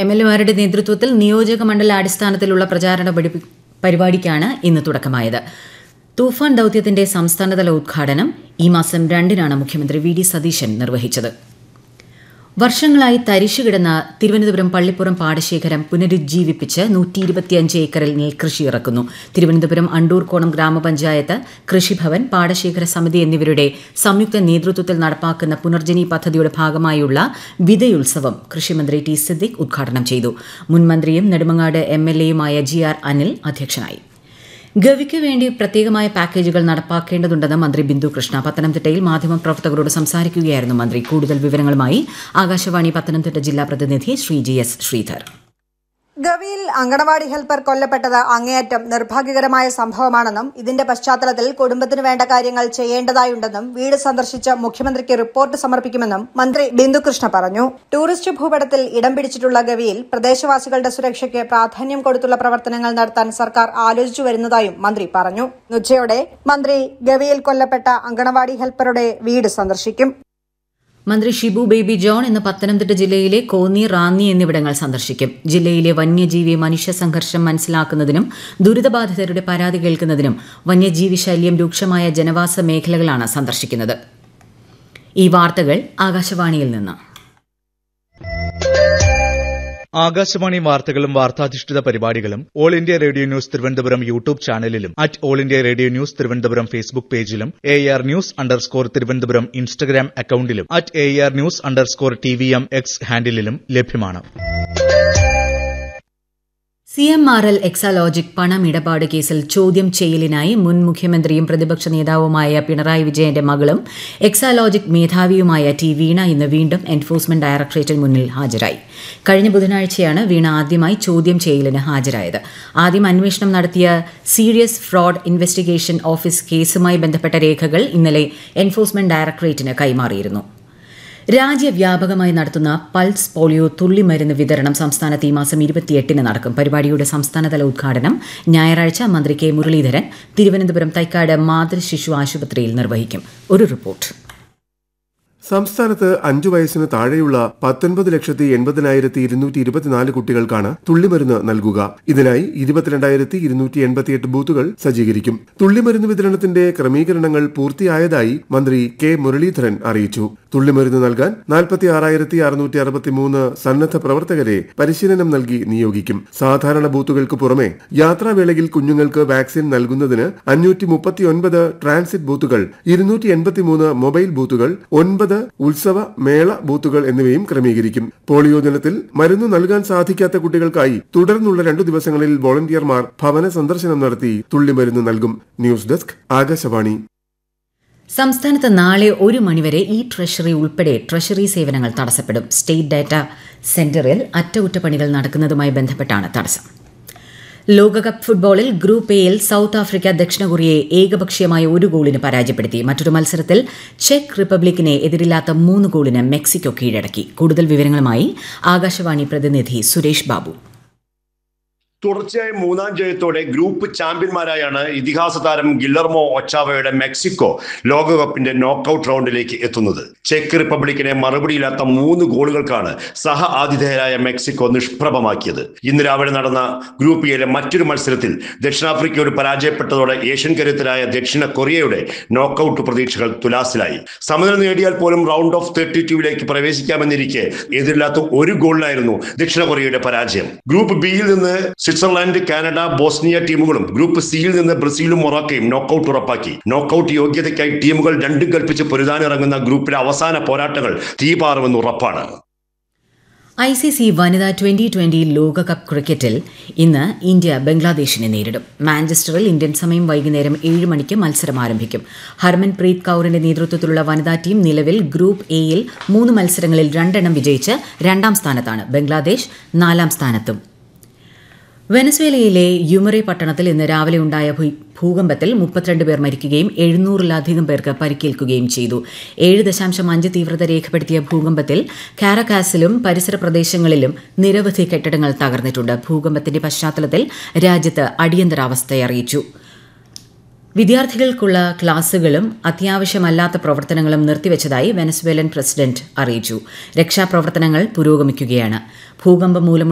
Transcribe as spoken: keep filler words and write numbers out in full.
M L എമാരുടെ നേതൃത്വത്തിൽ നിയോജക മണ്ഡലാടിസ്ഥാനത്തിലുള്ള പ്രചാരണ പരിപാടിക്കാണ് ഇന്ന് തുടക്കമായത്. തൂഫാൻ ദൌത്യത്തിന്റെ സംസ്ഥാനതല ഉദ്ഘാടനം ഈ മാസം രണ്ടിനാണ് മുഖ്യമന്ത്രി വി ഡി സതീശൻ നിർവഹിച്ചത്. വർഷങ്ങളായി തരിശുകിടന്ന തിരുവനന്തപുരം പള്ളിപ്പുറം പാടശേഖരം പുനരുജ്ജീവിപ്പിച്ച് നൂറ്റി ഇരുപത്തിയഞ്ച് ഏക്കറിൽ നെൽകൃഷി ഇറക്കുന്നു. തിരുവനന്തപുരം അണ്ടൂർക്കോണം ഗ്രാമപഞ്ചായത്ത്, കൃഷിഭവൻ, പാടശേഖര സമിതി എന്നിവരുടെ സംയുക്ത നേതൃത്വത്തിൽ നടപ്പാക്കുന്ന പുനർജനി പദ്ധതിയുടെ ഭാഗമായുള്ള വിതയുത്സവം കൃഷിമന്ത്രി ടി സിദ്ദിഖ് ഉദ്ഘാടനം ചെയ്തു. മുൻമന്ത്രിയും Nedumangad M L എയുമായ G R Anil അധ്യക്ഷനായി. ഗവിക്ക് വേണ്ടി പ്രത്യേകമായ പാക്കേജുകൾ നടപ്പാക്കേണ്ടതുണ്ടെന്ന് മന്ത്രി ബിന്ദു കൃഷ്ണ പത്തനംതിട്ടയിൽ മാധ്യമപ്രവർത്തകരോട് സംസാരിക്കുകയായിരുന്നു മന്ത്രി. കൂടുതൽ വിവരങ്ങളുമായി ആകാശവാണി പത്തനംതിട്ട ജില്ലാ പ്രതിനിധി Shri G S Sridhar. ഗവിയിൽ anganwadi helper കൊല്ലപ്പെട്ടത് അങ്ങേയറ്റം നിർഭാഗ്യകരമായ സംഭവമാണെന്നും ഇതിന്റെ പശ്ചാത്തലത്തിൽ കുടുംബത്തിന് വേണ്ട കാര്യങ്ങൾ ചെയ്യേണ്ടതായുണ്ടെന്നും വീട് സന്ദർശിച്ച് മുഖ്യമന്ത്രിക്ക് റിപ്പോർട്ട് സമർപ്പിക്കുമെന്നും മന്ത്രി ബിന്ദുകൃഷ്ണ പറഞ്ഞു. ടൂറിസ്റ്റ് ഭൂപടത്തിൽ ഇടം പിടിച്ചിട്ടുള്ള ഗവിയിൽ പ്രദേശവാസികളുടെ സുരക്ഷയ്ക്ക് പ്രാധാന്യം കൊടുത്തുള്ള പ്രവർത്തനങ്ങൾ നടത്താൻ സർക്കാർ ആലോചിച്ചു വരുന്നതായും മന്ത്രി പറഞ്ഞു. ഉച്ചയോടെ മന്ത്രി ഗവിയിൽ കൊല്ലപ്പെട്ട അങ്കണവാടി ഹെൽപ്പറുടെ വീട് സന്ദർശിക്കും. മന്ത്രി ഷിബു ബേബി ജോൺ ഇന്ന് പത്തനംതിട്ട ജില്ലയിലെ കോന്നി, റാന്നി എന്നിവിടങ്ങൾ സന്ദർശിക്കും. ജില്ലയിലെ വന്യജീവി മനുഷ്യ സംഘർഷം മനസ്സിലാക്കുന്നതിനും ദുരിതബാധിതരുടെ പരാതി കേൾക്കുന്നതിനും വന്യജീവി ശല്യം രൂക്ഷമായ ജനവാസ മേഖലകളാണ് സന്ദർശിക്കുന്നത്. ഈ വാർത്തകൾ ആകാശവാണിയിൽ നിന്ന്. ആകാശവാണി വാർത്തകളും വാർത്താധിഷ്ഠിത പരിപാടികളും all India radio news Thiruvananthapuram YouTube ചാനലിലും at all India radio news Thiruvananthapuram Facebook പേജിലും A R news underscore Thiruvananthapuram Instagram അക്കൌണ്ടിലും at A R news underscore T V M X ഹാൻഡിലും ലഭ്യമാണ്. C M R L Exalogic പണമിടപാട് കേസിൽ ചോദ്യം ചെയ്യലിനായി മുൻ മുഖ്യമന്ത്രിയും പ്രതിപക്ഷ നേതാവുമായ പിണറായി വിജയന്റെ മകളും എക്സാലോജിക് മേധാവിയുമായ ടി വീണ ഇന്ന് വീണ്ടും എൻഫോഴ്സ്മെന്റ് ഡയറക്ടറേറ്റിന് മുന്നിൽ ഹാജരായി. കഴിഞ്ഞ ബുധനാഴ്ചയാണ് വീണ ആദ്യമായി ചോദ്യം ചെയ്യലിന് ഹാജരായത്. ആദ്യം അന്വേഷണം നടത്തിയ സീരിയസ് ഫ്രോഡ് ഇൻവെസ്റ്റിഗേഷൻ ഓഫീസ് കേസുമായി ബന്ധപ്പെട്ട രേഖകൾ ഇന്നലെ എൻഫോഴ്സ്മെന്റ് ഡയറക്ടറേറ്റിന് കൈമാറിയിരുന്നു. രാജ്യവ്യാപകമായി നടത്തുന്ന പൾസ് പോളിയോ തുള്ളിമരുന്ന് വിതരണം സംസ്ഥാനത്ത് ഈ മാസം ഇരുപത്തിയെട്ടിന് നടക്കും. പരിപാടിയുടെ സംസ്ഥാനതല ഉദ്ഘാടനം ഞായറാഴ്ച മന്ത്രി കെ മുരളീധരൻ തിരുവനന്തപുരം തൈക്കാട് മാതൃശിശു ആശുപത്രിയിൽ നിർവഹിക്കും. ഒരു റിപ്പോർട്ട്. സംസ്ഥാനത്ത് അഞ്ചു വയസ്സിന് താഴെയുള്ള പത്തൊൻപത് ലക്ഷത്തി എൺപതിനായിരത്തി ഇരുന്നൂറ്റി ഇരുപത്തിനാല് കുട്ടികൾക്കാണ് തുള്ളിമരുന്ന് നൽകുക. ഇതിനായി ഇരുപത്തിരണ്ടായിരത്തി ഇരുന്നൂറ്റി എൺപത്തിയെട്ട് ബൂത്തുകൾ സജ്ജീകരിക്കും. തുള്ളിമരുന്ന് വിതരണത്തിന്റെ ക്രമീകരണങ്ങൾ പൂർത്തിയായതായി മന്ത്രി കെ മുരളീധരൻ അറിയിച്ചു. തുള്ളിമരുന്ന് നൽകാൻ നാൽപ്പത്തി ആറായിരത്തി അറുന്നൂറ്റി അറുപത്തിമൂന്ന് സന്നദ്ധ പ്രവർത്തകരെ പരിശീലനം നൽകി നിയോഗിക്കും. സാധാരണ ബൂത്തുകൾക്ക് പുറമെ യാത്രാവേളയിൽ കുഞ്ഞുങ്ങൾക്ക് വാക്സിൻ നൽകുന്നതിന് അഞ്ഞൂറ്റി മുപ്പത്തിയൊൻപത് ട്രാൻസിറ്റ് ബൂത്തുകൾ, ഇരുന്നൂറ്റി എൺപത്തിമൂന്ന് മൊബൈൽ ബൂത്തുകൾ, ഒൻപത് ഉത്സവ മേള ബൂത്തുകൾ എന്നിവയും ക്രമീകരിക്കും. പോളിയോ ദിനത്തിൽ മരുന്ന് നൽകാൻ സാധിക്കാത്ത കുട്ടികൾക്കായി തുടർന്നുള്ള രണ്ടു ദിവസങ്ങളിൽ വോളണ്ടിയർമാർ ഭവന സന്ദർശനം നടത്തി തുള്ളിമരുന്ന് നൽകും. News desk Akashvani. സംസ്ഥാനത്ത് നാളെ ഒരു മണിവരെ ഇ ട്രഷറി ഉൾപ്പെടെ ട്രഷറി സേവനങ്ങൾ തടസ്സപ്പെടും. സ്റ്റേറ്റ് ഡാറ്റാ സെന്ററിൽ അറ്റകുറ്റപ്പണികൾ നടക്കുന്നതുമായി ബന്ധപ്പെട്ടാണ് തടസ്സം. ലോകകപ്പ് ഫുട്ബോളിൽ ഗ്രൂപ്പ് എയിൽ സൌത്ത് ആഫ്രിക്ക ദക്ഷിണ കൊറിയയെ ഏകപക്ഷീയമായ ഒരു ഗോളിന് പരാജയപ്പെടുത്തി. മറ്റൊരു മത്സരത്തിൽ ചെക്ക് റിപ്പബ്ലിക്കിനെ എതിരില്ലാത്ത മൂന്ന് ഗോളിന് മെക്സിക്കോ കീഴടക്കി. കൂടുതൽ വിവരങ്ങളുമായി ആകാശവാണി പ്രതിനിധി സുരേഷ് ബാബു. തുടർച്ചയായ മൂന്നാം ജയത്തോടെ ഗ്രൂപ്പ് ചാമ്പ്യന്മാരായാണ് ഇതിഹാസ താരം ഗില്ലർമോ ഒച്ചാവയുടെ മെക്സിക്കോ ലോകകപ്പിന്റെ നോക്കൌട്ട് റൗണ്ടിലേക്ക് എത്തുന്നത്. ചെക്ക് റിപ്പബ്ലിക്കിനെ മറുപടിയില്ലാത്ത മൂന്ന് ഗോളുകൾക്കാണ് സഹ ആതിഥേയരായ മെക്സിക്കോ നിഷ്പ്രഭമാക്കിയത്. ഇന്ന് രാവിലെ നടന്ന ഗ്രൂപ്പ് എയിലെ മറ്റൊരു മത്സരത്തിൽ ദക്ഷിണാഫ്രിക്കയോട് പരാജയപ്പെട്ടതോടെ ഏഷ്യൻ കരുത്തരായ ദക്ഷിണ കൊറിയയുടെ നോക്കൌട്ട് പ്രതീക്ഷകൾ തുലാസിലായി. സമനില നേടിയാൽ പോലും റൗണ്ട് ഓഫ് തേർട്ടി ടൂവിലേക്ക് പ്രവേശിക്കാമെന്നിരിക്കെ എതിരില്ലാത്ത ഒരു ഗോളിനായിരുന്നു ദക്ഷിണ കൊറിയയുടെ പരാജയം. ഗ്രൂപ്പ് ബിയിൽ നിന്ന് സ്വിറ്റ്സർലൻഡ്, കാനഡ, ബോസ്നിയ ടീമുകളും ഗ്രൂപ്പ് സിയിൽ നിന്ന് ബ്രസീലും മൊറോക്കയും നോക്കൌട്ട് ഉറപ്പാക്കി. നോക്കൌട്ട് യോഗ്യതയ്ക്കായി ടീമുകൾ രണ്ടും കൽപ്പിച്ച് പൊരുതാനിറങ്ങുന്ന ഗ്രൂപ്പിലെ അവസാന പോരാട്ടങ്ങൾ തീപാറുമെന്ന് ഉറപ്പാണ്. ഐ സി സി വനിതാ ട്വന്റി ട്വന്റി ലോകകപ്പ് ക്രിക്കറ്റിൽ ഇന്ന് ഇന്ത്യ ബംഗ്ലാദേശിനെ നേരിടും. മാഞ്ചസ്റ്ററിൽ ഇന്ത്യൻ സമയം വൈകുന്നേരം ഏഴ് മണിക്ക് മത്സരം ആരംഭിക്കും. ഹർമൻപ്രീത് കൌറിന്റെ നേതൃത്വത്തിലുള്ള വനിതാ ടീം നിലവിൽ ഗ്രൂപ്പ് എയിൽ മൂന്ന് മത്സരങ്ങളിൽ രണ്ടെണ്ണം വിജയിച്ച് രണ്ടാം സ്ഥാനത്താണ്. ബംഗ്ലാദേശ് നാലാം സ്ഥാനത്തും. വെനസ്വേലയിലെ യുമറെ പട്ടണത്തിൽ ഇന്ന് രാവിലെ ഉണ്ടായ ഭൂകമ്പത്തിൽ മുപ്പത്തിരണ്ട് പേർ മരിക്കുകയും എഴുന്നൂറിലധികം പേർക്ക് പരിക്കേൽക്കുകയും ചെയ്തു. ഏഴ് ദശാംശം അഞ്ച് തീവ്രത രേഖപ്പെടുത്തിയ ഭൂകമ്പത്തിൽ കാരക്കാസിലും പരിസര പ്രദേശങ്ങളിലും നിരവധി കെട്ടിടങ്ങൾ തകർന്നിട്ടുണ്ട്. ഭൂകമ്പത്തിന്റെ പശ്ചാത്തലത്തിൽ രാജ്യത്ത് അടിയന്തരാവസ്ഥ അറിയിച്ചു. വിദ്യാർത്ഥികൾക്കുള്ള ക്ലാസുകളും അത്യാവശ്യമല്ലാത്ത പ്രവർത്തനങ്ങളും നിർത്തിവച്ചതായി വെനസ്വേലൻ പ്രസിഡന്റ് അറിയിച്ചു. രക്ഷാപ്രവർത്തനങ്ങൾ പുരോഗമിക്കുകയാണ്. ഭൂകമ്പം മൂലം